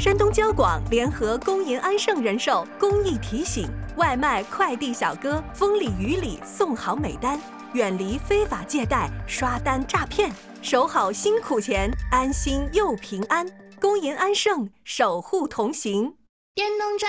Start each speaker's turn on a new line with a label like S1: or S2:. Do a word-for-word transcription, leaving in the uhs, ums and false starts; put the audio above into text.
S1: 山东交广联合工银安盛人寿公益提醒：外卖快递小哥风里雨里送好每单，远离非法借贷、刷单诈骗，守好辛苦钱，安心又平安。工银安盛守护同行。
S2: 电动车